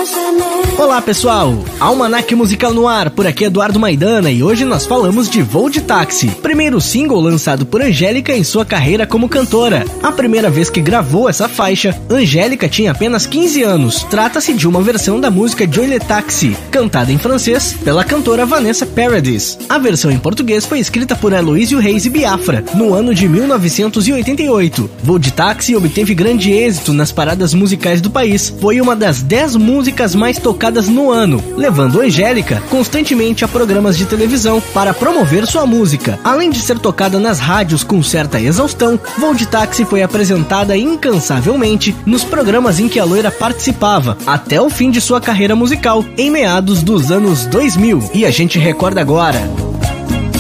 Olá pessoal, Almanac Musical no ar, por aqui Eduardo Maidana e hoje nós falamos de Voo de Táxi, primeiro single lançado por Angélica em sua carreira como cantora. A primeira vez que gravou essa faixa, Angélica tinha apenas 15 anos. Trata-se de uma versão da música Joy Le Taxi, cantada em francês pela cantora Vanessa Paradis. A versão em português foi escrita por Aloysio Reis e Biafra, no ano de 1988. Voo de Táxi obteve grande êxito nas paradas musicais do país, foi uma das 10 músicas mais tocadas no ano, levando Angélica constantemente a programas de televisão para promover sua música. Além de ser tocada nas rádios com certa exaustão, Voo de Táxi foi apresentada incansavelmente nos programas em que a loira participava, até o fim de sua carreira musical, em meados dos anos 2000. E a gente recorda agora.